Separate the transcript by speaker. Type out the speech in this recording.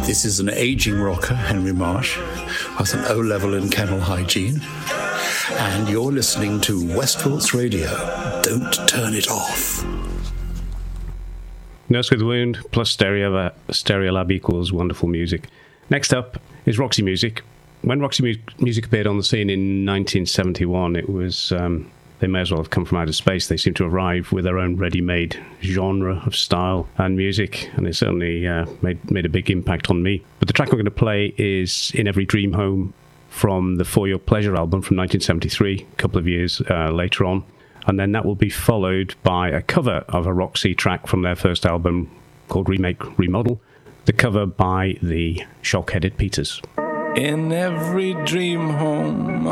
Speaker 1: This is an aging rocker, Henry Marsh, with an O-level in kennel hygiene. And you're listening to Westport Radio. Don't turn it off.
Speaker 2: Nurse with Wound plus Stereolab equals wonderful music. Next up is Roxy Music. When Roxy Music appeared on the scene in 1971, it was... they may as well have come from outer space. They seem to arrive with their own ready-made genre of style and music, and it certainly made a big impact on me. But the track I'm going to play is In Every Dream Home from the For Your Pleasure album from 1973, a couple of years later on. And then that will be followed by a cover of a Roxy track from their first album called Remake Remodel, the cover by the Shock-Headed Peters.
Speaker 3: In every dream home